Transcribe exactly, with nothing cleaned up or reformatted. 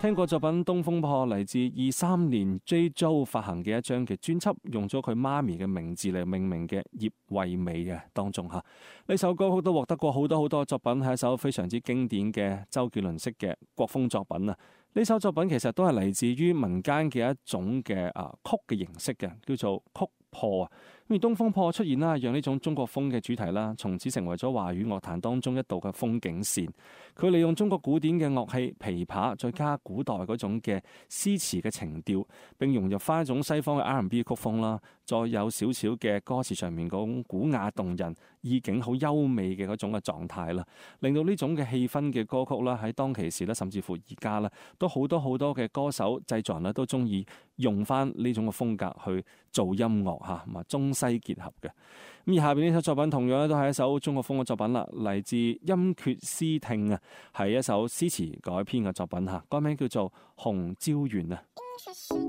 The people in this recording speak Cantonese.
聽過作品《東風破》，嚟自二三年 J. Joe 發行嘅一張嘅專輯，用咗佢媽咪嘅名字嚟命名嘅葉惠美嘅當中吓。呢首歌曲都獲得過好多好多作品，係一首非常之經典嘅周杰倫式嘅國風作品啊！呢首作品其實都係嚟自於民間嘅一種嘅啊曲嘅形式嘅，叫做曲破啊。咁而東風破出現啦，讓呢種中國風嘅主題啦，從此成為咗華語樂壇當中一道嘅風景線。佢利用中國古典嘅樂器琵琶，再加古代嗰種嘅詩詞嘅情調，並融入翻一種西方嘅 R and B 曲風啦，再有少少嘅歌詞上面嗰種古雅動人、意境好優美嘅嗰種嘅狀態啦，令到呢種嘅氣氛嘅歌曲啦，喺當其時咧，甚至乎而家啦，都好多好多嘅歌手製作人咧都中意用翻呢種嘅風格去做音樂嚇，咁啊中西結合嘅。咁而下邊呢首作品同樣咧都係一首中國風嘅作品啦，嚟自音闕詩聽啊，係一首詩詞改編嘅作品嚇，歌名叫做《紅椒緣》啊。